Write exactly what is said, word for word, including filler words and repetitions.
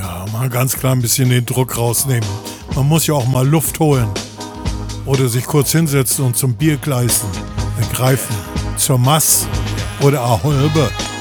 Ja, mal ganz klein bisschen den Druck rausnehmen. Man muss ja auch mal Luft holen. Oder sich kurz hinsetzen und zum Biergleißen greifen. Zur Mass oder Aholbe.